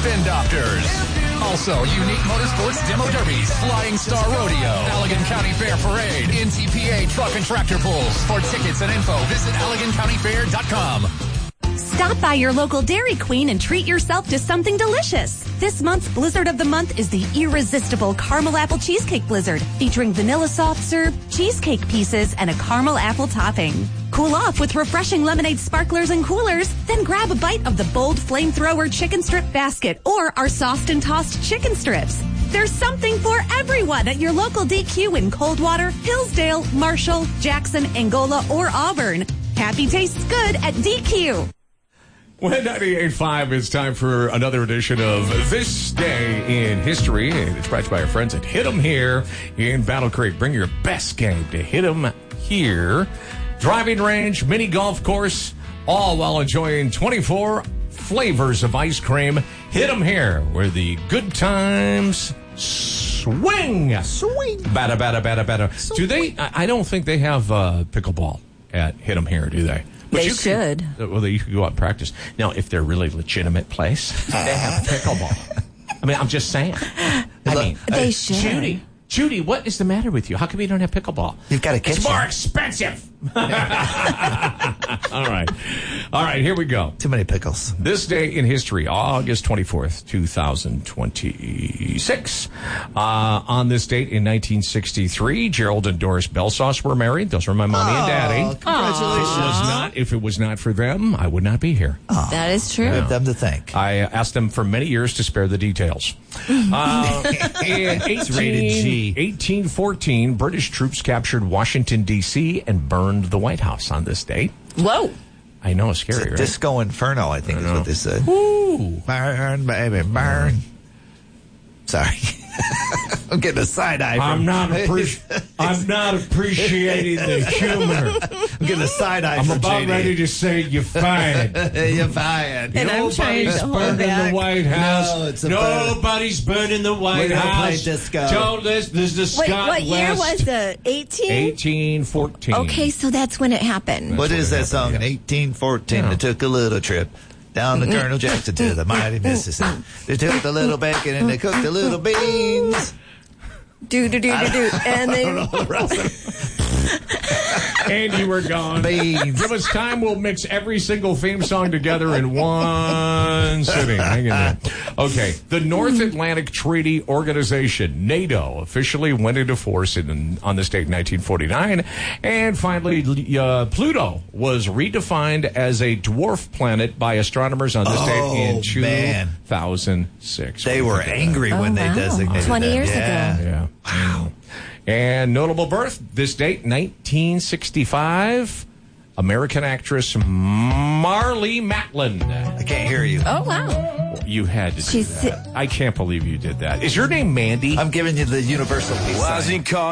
Spin Doctors. Also, unique motorsports demo derbies, Flying Star Rodeo, Allegan County Fair Parade, NTPA truck and tractor pulls. For tickets and info, visit AlleganCountyFair.com. Stop by your local Dairy Queen and treat yourself to something delicious. This month's Blizzard of the Month is the irresistible Caramel Apple Cheesecake Blizzard, featuring vanilla soft serve, cheesecake pieces, and a caramel apple topping. Cool off with refreshing lemonade sparklers and coolers, then grab a bite of the bold flamethrower chicken strip basket or our sauced and tossed chicken strips. There's something for everyone at your local DQ in Coldwater, Hillsdale, Marshall, Jackson, Angola, or Auburn. Happy tastes good at DQ. When 98.5, it's time for another edition of This Day in History. And it's brought to you by our friends at Hit 'em Here in Battle Creek. Bring your best game to Hit 'em Here. Driving range, mini golf course, all while enjoying 24 flavors of ice cream. Hit 'em Here, where the good times swing. Swing. Bada, bada, bada, bada. Do they? I don't think they have pickleball at Hit 'em Here, do they? But they should. Well, you could go out and practice. Now, if they're really legitimate place, they have pickleball. I mean, I'm just saying. They should. Judy, what is the matter with you? How come you don't have pickleball? You've got a kitchen. It's more expensive. All right, here we go. Too many pickles. This day in history, August 24th, 2026. On this date in 1963, Gerald and Doris Belsauce were married. Those were my mommy and daddy. Congratulations. If it was not for them, I would not be here. That is true. We have them to thank. I asked them for many years to spare the details. In rated G. 1814, British troops captured Washington, D.C. and burned the White House on this date. Whoa. I know, it's scary, right? Disco Inferno, I think is what they said. Ooh. Burn, baby, burn. Sorry. I'm getting a side eye. I'm not appreciating the humor. I'm getting a side eye. I'm from about JD. ready to say you're fired. You're fired. And I'm trying to hold burning back. the White House. No, it's a Nobody's burning the White We're gonna play House. disco. Don't listen. This is the Wait, Scott what year West. was the 1814. Okay, so that's when it happened. What is that happened, song? yeah. In 1814, Yeah. they took a little trip down the Colonel Jackson to the mighty Mississippi. They took the little bacon and they cooked the little beans. Do. And then And you were gone. Beans. Give us time. We'll mix every single theme song together in one sitting. Hang in there. Okay. The North Atlantic Treaty Organization, NATO, officially went into force on this date in 1949. And finally, Pluto was redefined as a dwarf planet by astronomers on this date in 2006. They were angry when they wow. designated 20 them. years ago. Yeah. Wow. And notable birth, this date, 1965, American actress Marlee Matlin. I can't hear you. oh wow. You had to do She's- that. I can't believe you did that. Is your name Mandy? I'm giving you the universal peace sign.